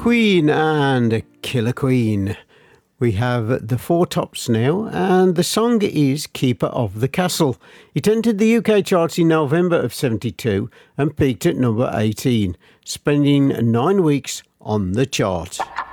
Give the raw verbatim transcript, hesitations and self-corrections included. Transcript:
Queen and Killer Queen. We have the Four Tops now, and the song is Keeper of the Castle. It entered the U K charts in November of seventy-two and peaked at number eighteen, spending nine weeks on the chart.